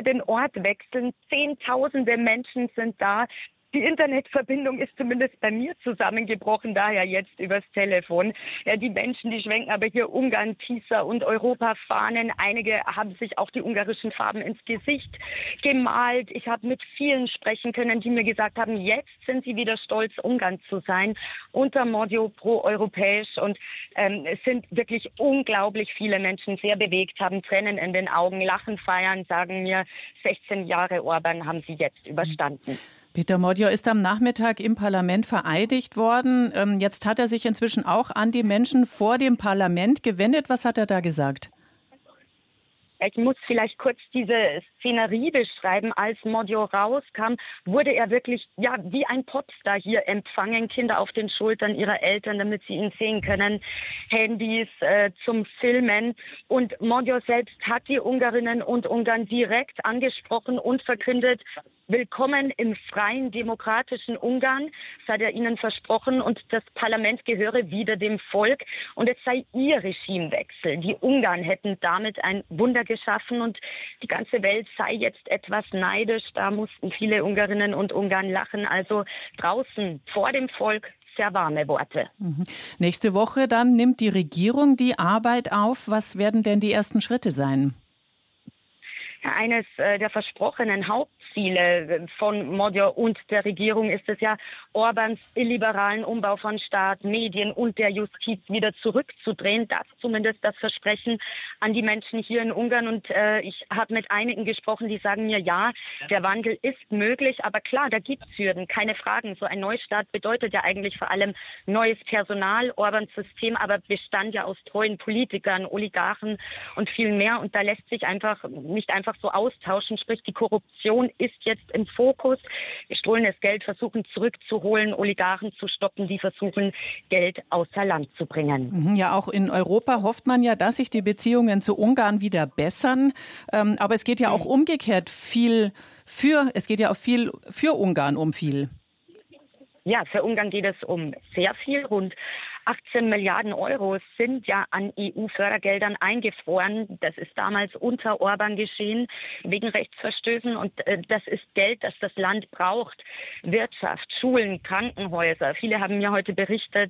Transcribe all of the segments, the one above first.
den Ort wechseln. Zehntausende Menschen sind da. Die Internetverbindung ist zumindest bei mir zusammengebrochen, daher jetzt übers Telefon. Ja, die Menschen, die schwenken aber hier Ungarn-Tisa und Europa-Fahnen. Einige haben sich auch die ungarischen Farben ins Gesicht gemalt. Ich habe mit vielen sprechen können, die mir gesagt haben, jetzt sind sie wieder stolz, Ungarn zu sein, unter Motto pro-europäisch. Und es sind wirklich unglaublich viele Menschen sehr bewegt, haben Tränen in den Augen, lachen, feiern, sagen mir, 16 Jahre Orban haben sie jetzt überstanden. Peter Modjo ist am Nachmittag im Parlament vereidigt worden. Jetzt hat er sich inzwischen auch an die Menschen vor dem Parlament gewendet. Was hat er da gesagt? Ich muss vielleicht kurz diese Szenerie beschreiben. Als Modjo rauskam, wurde er wirklich wie ein Popstar hier empfangen. Kinder auf den Schultern ihrer Eltern, damit sie ihn sehen können. Handys zum Filmen. Und Modjo selbst hat die Ungarinnen und Ungarn direkt angesprochen und verkündet, willkommen im freien, demokratischen Ungarn, das hat er ihnen versprochen. Und das Parlament gehöre wieder dem Volk. Und es sei ihr Regimewechsel. Die Ungarn hätten damit ein Wunder geschaffen und die ganze Welt sei jetzt etwas neidisch. Da mussten viele Ungarinnen und Ungarn lachen. Also draußen vor dem Volk sehr warme Worte. Nächste Woche dann nimmt die Regierung die Arbeit auf. Was werden denn die ersten Schritte sein? Eines der versprochenen Hauptziele von Modjo und der Regierung ist es ja, Orbáns illiberalen Umbau von Staat, Medien und der Justiz wieder zurückzudrehen. Das zumindest das Versprechen an die Menschen hier in Ungarn. Und ich habe mit einigen gesprochen, die sagen mir, ja, der Wandel ist möglich, aber klar, da gibt es Hürden, keine Fragen. So ein Neustart bedeutet ja eigentlich vor allem neues Personal. Orbáns System aber bestand ja aus treuen Politikern, Oligarchen und viel mehr. Und da lässt sich nicht einfach so austauschen, sprich die Korruption ist jetzt im Fokus. Gestohlenes Geld versuchen zurückzuholen, Oligarchen zu stoppen, die versuchen, Geld außer Land zu bringen. Ja, auch in Europa hofft man ja, dass sich die Beziehungen zu Ungarn wieder bessern. Aber es geht ja auch umgekehrt viel für Ungarn um viel. Ja, für Ungarn geht es um sehr viel. Rund 18 Milliarden Euro sind ja an EU-Fördergeldern eingefroren. Das ist damals unter Orban geschehen, wegen Rechtsverstößen. Und das ist Geld, das das Land braucht. Wirtschaft, Schulen, Krankenhäuser. Viele haben mir heute berichtet,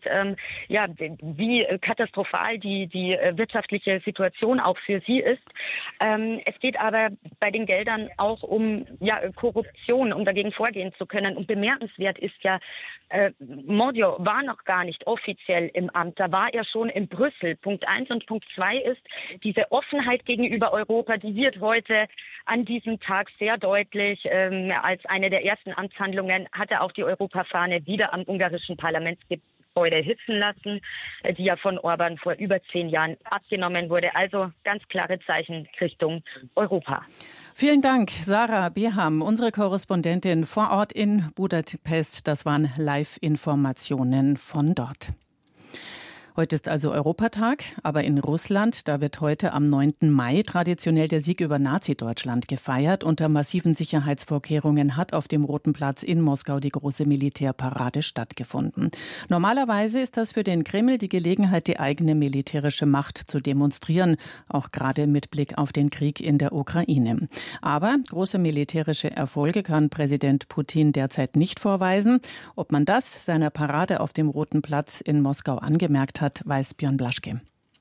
wie katastrophal die wirtschaftliche Situation auch für sie ist. Es geht aber bei den Geldern auch um Korruption, um dagegen vorgehen zu können. Und bemerkenswert ist ja, Modjo war noch gar nicht offiziell im Amt, da war er schon in Brüssel. Punkt 1 und Punkt 2 ist, diese Offenheit gegenüber Europa, die wird heute an diesem Tag sehr deutlich. Als eine der ersten Amtshandlungen hat er auch die Europafahne wieder am ungarischen Parlamentsgebäude hissen lassen, die ja von Orban vor über 10 Jahren abgenommen wurde. Also ganz klare Zeichen Richtung Europa. Vielen Dank, Sarah Beham, unsere Korrespondentin vor Ort in Budapest. Das waren Live-Informationen von dort. Heute ist also Europatag, aber in Russland, da wird heute am 9. Mai traditionell der Sieg über Nazi-Deutschland gefeiert. Unter massiven Sicherheitsvorkehrungen hat auf dem Roten Platz in Moskau die große Militärparade stattgefunden. Normalerweise ist das für den Kreml die Gelegenheit, die eigene militärische Macht zu demonstrieren, auch gerade mit Blick auf den Krieg in der Ukraine. Aber große militärische Erfolge kann Präsident Putin derzeit nicht vorweisen. Ob man das seiner Parade auf dem Roten Platz in Moskau angemerkt hat, weiß Björn Blaschke.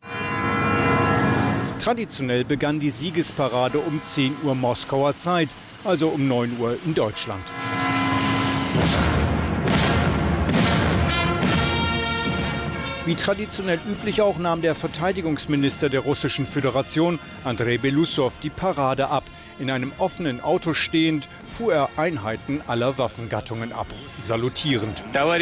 Traditionell begann die Siegesparade um 10 Uhr Moskauer Zeit, also um 9 Uhr in Deutschland. Wie traditionell üblich auch nahm der Verteidigungsminister der Russischen Föderation, Andrei Beloussow, die Parade ab. In einem offenen Auto stehend fuhr er Einheiten aller Waffengattungen ab, salutierend.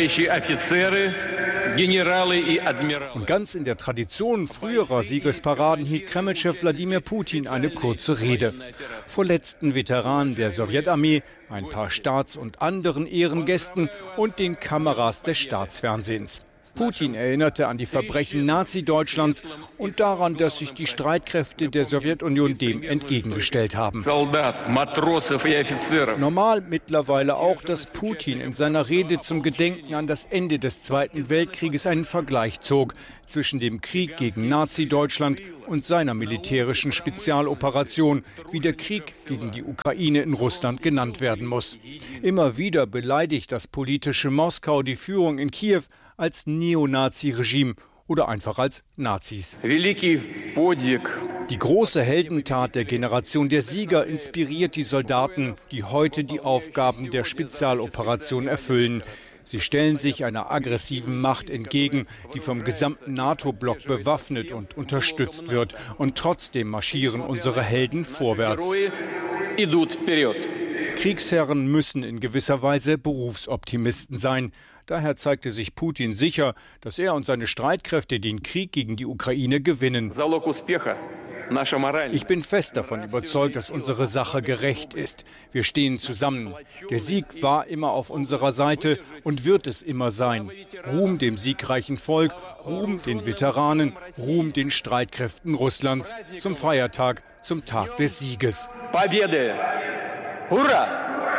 Und ganz in der Tradition früherer Siegesparaden hielt Kremlchef Wladimir Putin eine kurze Rede. Vor letzten Veteranen der Sowjetarmee, ein paar Staats- und anderen Ehrengästen und den Kameras des Staatsfernsehens. Putin erinnerte an die Verbrechen Nazi-Deutschlands und daran, dass sich die Streitkräfte der Sowjetunion dem entgegengestellt haben. Normal mittlerweile auch, dass Putin in seiner Rede zum Gedenken an das Ende des Zweiten Weltkrieges einen Vergleich zog zwischen dem Krieg gegen Nazi-Deutschland und seiner militärischen Spezialoperation, wie der Krieg gegen die Ukraine in Russland genannt werden muss. Immer wieder beleidigt das politische Moskau die Führung in Kiew als Neonazi-Regime oder einfach als Nazis. Die große Heldentat der Generation der Sieger inspiriert die Soldaten, die heute die Aufgaben der Spezialoperation erfüllen. Sie stellen sich einer aggressiven Macht entgegen, die vom gesamten NATO-Block bewaffnet und unterstützt wird. Und trotzdem marschieren unsere Helden vorwärts. Kriegsherren müssen in gewisser Weise Berufsoptimisten sein. Daher zeigte sich Putin sicher, dass er und seine Streitkräfte den Krieg gegen die Ukraine gewinnen. Ich bin fest davon überzeugt, dass unsere Sache gerecht ist. Wir stehen zusammen. Der Sieg war immer auf unserer Seite und wird es immer sein. Ruhm dem siegreichen Volk, Ruhm den Veteranen, Ruhm den Streitkräften Russlands zum Feiertag, zum Tag des Sieges. Hurra!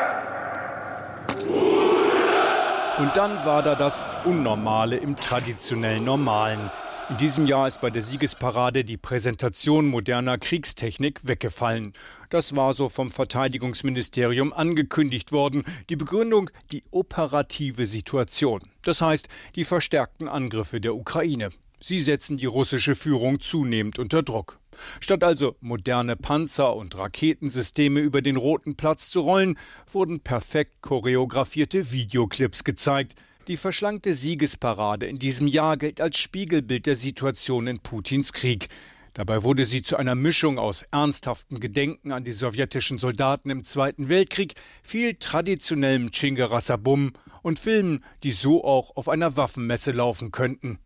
Und dann war da das Unnormale im traditionell Normalen. In diesem Jahr ist bei der Siegesparade die Präsentation moderner Kriegstechnik weggefallen. Das war so vom Verteidigungsministerium angekündigt worden. Die Begründung, die operative Situation. Das heißt, die verstärkten Angriffe der Ukraine. Sie setzen die russische Führung zunehmend unter Druck. Statt also moderne Panzer und Raketensysteme über den Roten Platz zu rollen, wurden perfekt choreografierte Videoclips gezeigt. Die verschlankte Siegesparade in diesem Jahr gilt als Spiegelbild der Situation in Putins Krieg. Dabei wurde sie zu einer Mischung aus ernsthaftem Gedenken an die sowjetischen Soldaten im Zweiten Weltkrieg, viel traditionellem Tschingerassabum und Filmen, die so auch auf einer Waffenmesse laufen könnten.